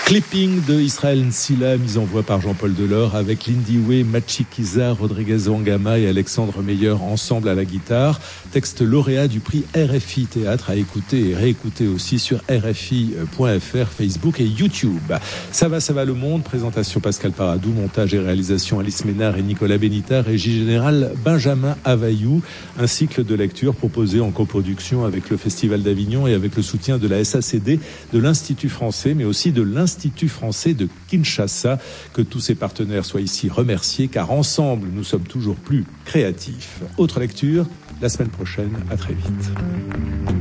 Clipping de Israël Nsila, mise en voix par Jean-Paul Delors, avec Lindiwe Machikiza, Rodriguez Wangama et Alexandre Meyer ensemble à la guitare. Texte lauréat du prix RFI Théâtre, à écouter et réécouter aussi sur RFI.fr, Facebook et YouTube. Ça va le monde. Présentation Pascal Paradou, montage et réalisation Alice Ménard et Nicolas Benita, régie générale Benjamin Availlou. Un cycle de lecture proposé en coproduction avec le Festival d'Avignon et avec le soutien de la SACD, de l'Institut français, mais aussi de l'Institut français de Kinshasa. Que tous ces partenaires soient ici remerciés, car ensemble, nous sommes toujours plus créatifs. Autre lecture, la semaine prochaine. À très vite.